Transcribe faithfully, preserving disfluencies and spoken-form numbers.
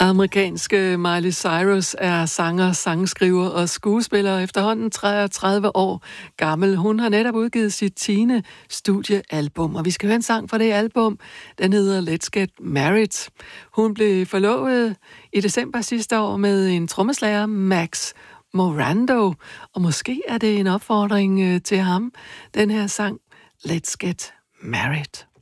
Amerikanske Miley Cyrus er sanger, sangskriver og skuespiller efterhånden treogtredive år gammel. Hun har netop udgivet sit tiende studiealbum, og vi skal høre en sang fra det album. Den hedder Let's Get Married. Hun blev forlovet i december sidste år med en trommeslager, Max Morando, og måske er det en opfordring til ham, den her sang Let's Get Married.